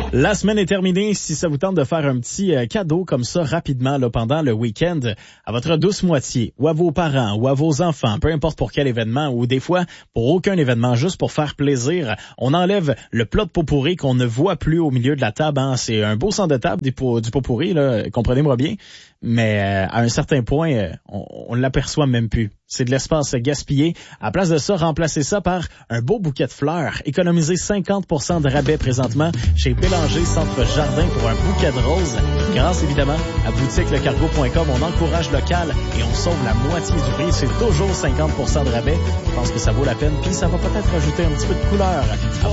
La semaine est terminée. Si ça vous tente de faire un petit cadeau comme ça rapidement là, pendant le week-end à votre douce moitié ou à vos parents ou à vos enfants, peu importe pour quel événement ou des fois pour aucun événement, juste pour faire plaisir, on enlève le plat de pot-pourri qu'on ne voit plus au milieu de la table. Hein. C'est un beau centre de table du pot-pourri, là, comprenez-moi bien. Mais à un certain point, on l'aperçoit même plus. C'est de l'espace gaspillé. À la place de ça, remplacez ça par un beau bouquet de fleurs. Économisez 50% de rabais présentement chez Bélanger Centre Jardin pour un bouquet de roses. Grâce évidemment à boutiquelecargo.com, on encourage local et on sauve la moitié du prix. C'est toujours 50% de rabais. Je pense que ça vaut la peine. Puis ça va peut-être rajouter un petit peu de couleur